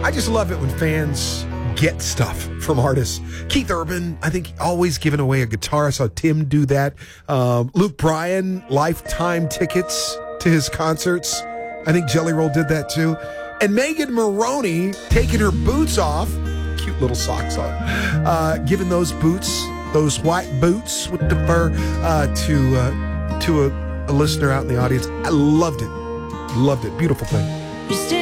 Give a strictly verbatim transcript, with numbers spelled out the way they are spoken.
I just love it when fans get stuff from artists. Keith Urban, I think, always giving away a guitar. I saw Tim do that. Um, Luke Bryan, lifetime tickets to his concerts. I think Jelly Roll did that too. And Megan Maroney taking her boots off, cute little socks on, uh, giving those boots, those white boots with the fur, uh, to uh, to a, a listener out in the audience. I loved it. Loved it. Beautiful thing.